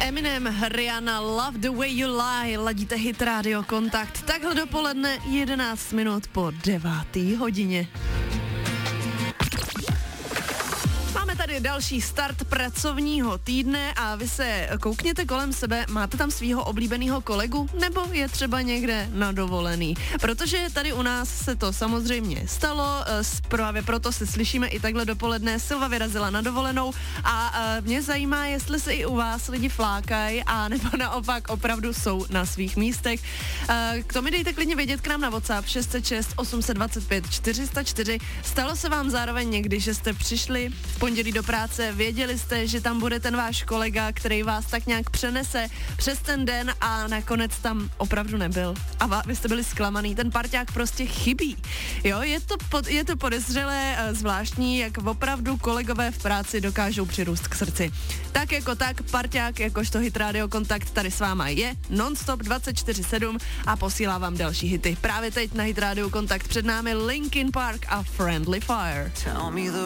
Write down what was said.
Eminem, Rihanna, Love the way you lie, ladíte Hit Radio Kontakt. Takhle dopoledne 11 minut po 9. hodině. Máme tady další start pracovního týdne a vy se koukněte kolem sebe, máte tam svýho oblíbeného kolegu, nebo je třeba někde na dovolený. Protože tady u nás se to samozřejmě stalo, právě proto se slyšíme i takhle dopoledne. Silva vyrazila na dovolenou a mě zajímá, jestli se i u vás lidi flákají, a nebo naopak opravdu jsou na svých místech. K tomu dejte klidně vědět k nám na WhatsApp 606 825 404. Stalo se vám zároveň někdy, že jste přišli v pondělí do práce, věděli jste, že tam bude ten váš kolega, který vás tak nějak přenese přes ten den a nakonec tam opravdu nebyl. A vy jste byli zklamaný, ten parťák prostě chybí. Jo, je to podezřelé, zvláštní, jak opravdu kolegové v práci dokážou přirůst k srdci. Tak jako tak, parťák, jakožto Hit Radio Kontakt tady s váma je non-stop 24/7 a posílá vám další hity. Právě teď na Hit Radio Kontakt před námi Linkin Park a Friendly Fire.